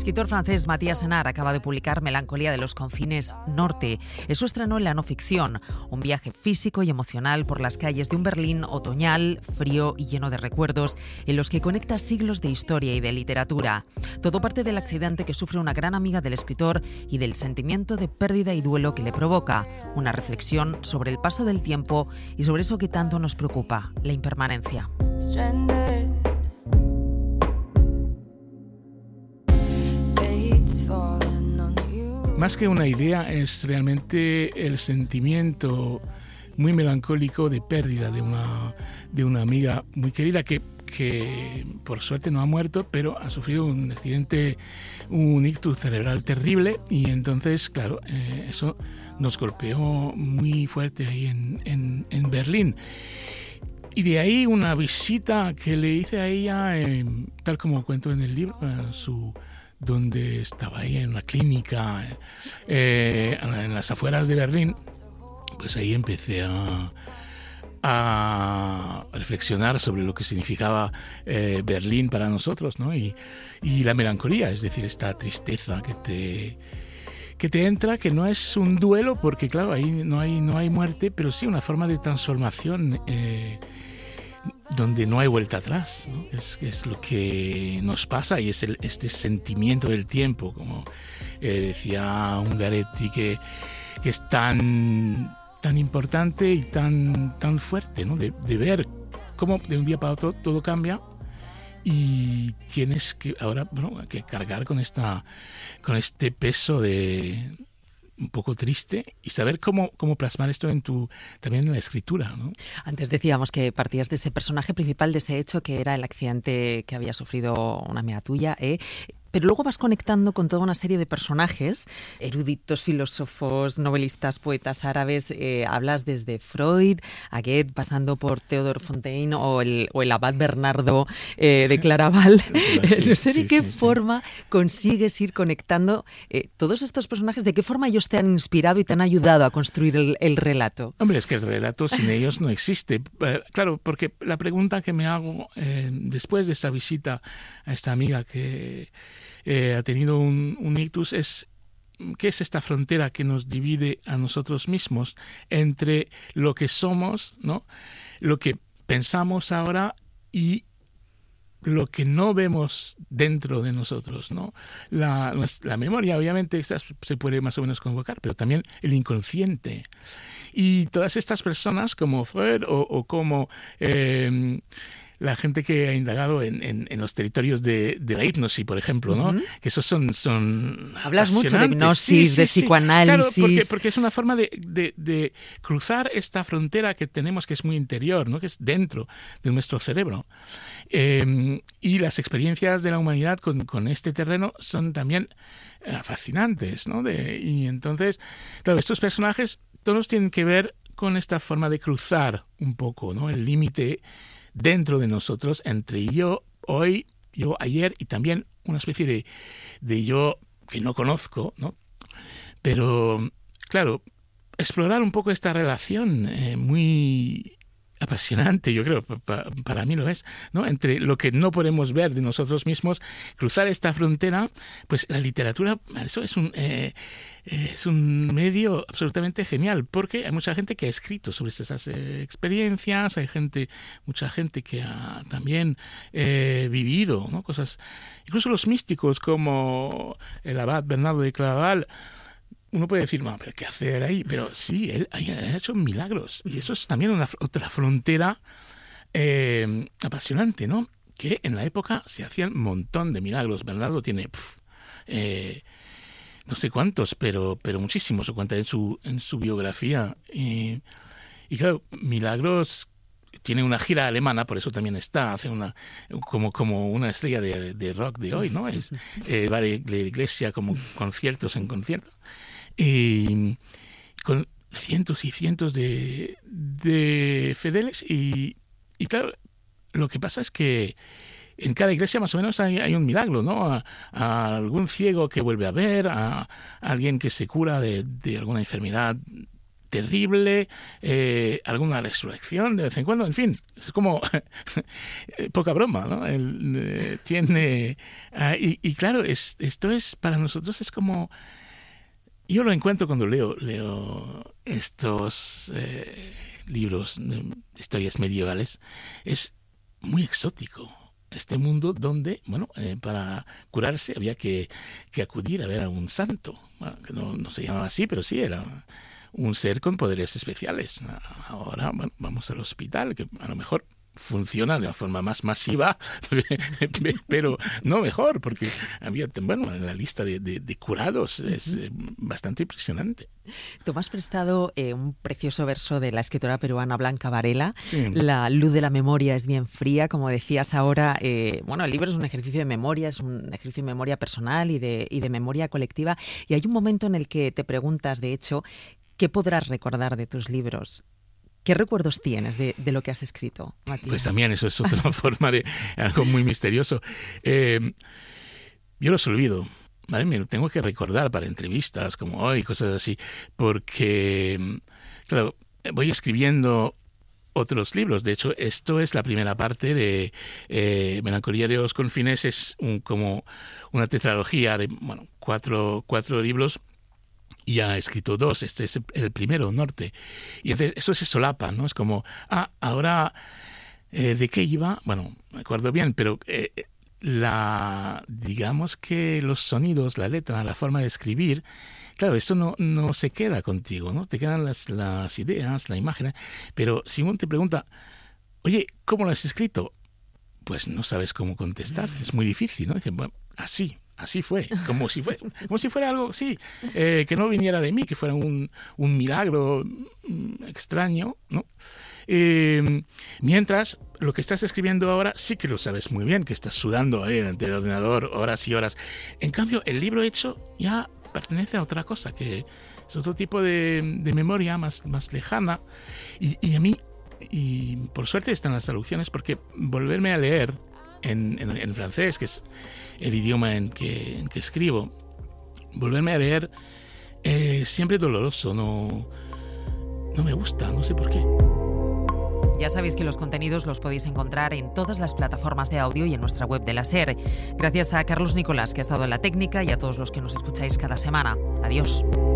escritor francés Matías Senard acaba de publicar Melancolía de los confines norte. Es su estreno en la no ficción, un viaje físico y emocional por las calles de un Berlín otoñal, frío y lleno de recuerdos, en los que conecta siglos de historia y de literatura. Todo parte del accidente que sufre una gran amiga del escritor y del sentimiento de pérdida y duelo que le provoca. Una reflexión sobre el paso del tiempo y sobre eso que tanto nos preocupa, la impermanencia. Más que una idea, es realmente el sentimiento muy melancólico de pérdida de una amiga muy querida que por suerte no ha muerto, pero ha sufrido un accidente, un ictus cerebral terrible, y entonces, claro, eso nos golpeó muy fuerte ahí en Berlín. Y de ahí una visita que le hice a ella, tal como cuento en el libro, donde estaba ahí en una clínica en las afueras de Berlín. Pues ahí empecé a reflexionar sobre lo que significaba Berlín para nosotros, ¿no? Y la melancolía, es decir, esta tristeza que te entra, que no es un duelo, porque claro, ahí no hay muerte, pero sí una forma de transformación donde no hay vuelta atrás, ¿no? Es lo que nos pasa, y es este sentimiento del tiempo, como decía Ungaretti, que es tan importante y tan fuerte, ¿no? De ver cómo de un día para otro todo cambia y tienes que ahora, que cargar con este peso de un poco triste, y saber cómo plasmar esto también en la escritura, ¿no? Antes decíamos que partías de ese personaje principal, de ese hecho que era el accidente que había sufrido una amiga tuya, pero luego vas conectando con toda una serie de personajes, eruditos, filósofos, novelistas, poetas árabes. Hablas desde Freud a Goethe, pasando por Theodor Fontane o el abad Bernardo de Claraval. No sé de qué forma consigues ir conectando todos estos personajes, de qué forma ellos te han inspirado y te han ayudado a construir el relato. Hombre, es que el relato sin ellos no existe. Claro, porque la pregunta que me hago después de esa visita a esta amiga que ha tenido un ictus es: ¿qué es esta frontera que nos divide a nosotros mismos entre lo que somos, ¿no? Lo que pensamos ahora y lo que no vemos dentro de nosotros, ¿no? La memoria, obviamente, se puede más o menos convocar, pero también el inconsciente. Y todas estas personas, como Freud o como la gente que ha indagado en los territorios de la hipnosis, por ejemplo, ¿no? Que esos son hablas mucho de hipnosis, de psicoanálisis. Claro, porque es una forma de cruzar esta frontera que tenemos, que es muy interior, ¿no? Que es dentro de nuestro cerebro. Y las experiencias de la humanidad con este terreno son también fascinantes, ¿no? Y entonces, claro, estos personajes todos tienen que ver con esta forma de cruzar un poco, ¿no? El límite dentro de nosotros, entre yo hoy, yo ayer, y también una especie de yo que no conozco, ¿no? Pero, claro, explorar un poco esta relación muy apasionante, yo creo, para mí lo es, ¿no? Entre lo que no podemos ver de nosotros mismos, cruzar esta frontera. Pues la literatura, eso es un medio absolutamente genial, porque hay mucha gente que ha escrito sobre esas experiencias, hay mucha gente que ha también vivido, ¿no? Cosas, incluso los místicos como el abad Bernardo de Claraval. Uno puede decir, no, pero ¿qué hacer ahí? Pero sí, él ha hecho milagros. Y eso es también otra frontera apasionante, ¿no? Que en la época se hacían un montón de milagros. Bernardo tiene no sé cuántos, pero muchísimos, o cuenta en su biografía. Y claro, milagros. Tiene una gira alemana, por eso también hace como una estrella de rock de hoy, ¿no? Va de la iglesia como conciertos en conciertos. Y con cientos y cientos de fieles, y claro, lo que pasa es que en cada iglesia más o menos hay un milagro, ¿no? A algún ciego que vuelve a ver, a alguien que se cura de alguna enfermedad terrible, alguna resurrección de vez en cuando, en fin, es como poca broma, ¿no? Tiene y claro, esto es para nosotros es como, yo lo encuentro cuando leo estos libros de historias medievales, es muy exótico. Este mundo donde, bueno, para curarse había que acudir a ver a un santo, bueno, que no se llamaba así, pero sí era un ser con poderes especiales. Ahora, bueno, vamos al hospital, que a lo mejor funciona de una forma más masiva, pero no mejor, porque había, bueno, en la lista de curados es bastante impresionante. Tú me has prestado un precioso verso de la escritora peruana Blanca Varela. Sí. La luz de la memoria es bien fría, como decías ahora. Bueno, el libro es un ejercicio de memoria, es un ejercicio de memoria personal y de memoria colectiva. Y hay un momento en el que te preguntas, de hecho, ¿qué podrás recordar de tus libros? ¿Qué recuerdos tienes de lo que has escrito, Matías? Pues también eso es otra forma de algo muy misterioso. Yo los olvido, ¿vale? Me lo tengo que recordar para entrevistas como hoy, cosas así, porque, claro, voy escribiendo otros libros. De hecho, esto es la primera parte de Melancolía de los Confines, es como una tetralogía de, bueno, cuatro libros. Ya he escrito 2, este es el primero, Norte. Y entonces eso se solapa, ¿no? Es como, ahora, ¿de qué iba? Bueno, me acuerdo bien, pero digamos que los sonidos, la letra, la forma de escribir, claro, esto no se queda contigo, ¿no? Te quedan las ideas, la imagen, pero si uno te pregunta, oye, ¿cómo lo has escrito? Pues no sabes cómo contestar, es muy difícil, ¿no? Dicen, bueno, así fue, como si fuera algo, sí, que no viniera de mí, que fuera un milagro extraño, ¿no? Mientras lo que estás escribiendo ahora sí que lo sabes muy bien, que estás sudando ahí ante el ordenador horas y horas. En cambio, el libro hecho ya pertenece a otra cosa, que es otro tipo de memoria más lejana. Y a mí, y por suerte están las traducciones, porque volverme a leer en francés, que es el idioma en que escribo, volverme a leer siempre doloroso, no me gusta, no sé por qué. Ya sabéis que los contenidos los podéis encontrar en todas las plataformas de audio y en nuestra web de la SER. Gracias a Carlos Nicolás, que ha estado en la técnica, y a todos los que nos escucháis cada semana. Adiós.